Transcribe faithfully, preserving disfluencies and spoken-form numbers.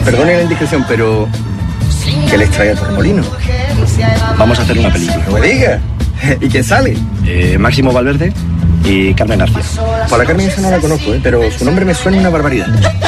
Perdone la indiscreción, pero ¿qué les trae a Torremolinos? Vamos a hacer una película. No me diga. ¿Y quién sale? Eh, Máximo Valverde y Carmen García. Por la Carmen esa no la conozco, ¿eh? Pero su nombre me suena una barbaridad.